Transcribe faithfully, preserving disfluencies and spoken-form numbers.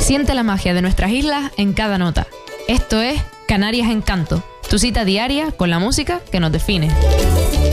Siente la magia de nuestras islas en cada nota. Esto es Canarias Encanto, tu cita diaria con la música que nos define.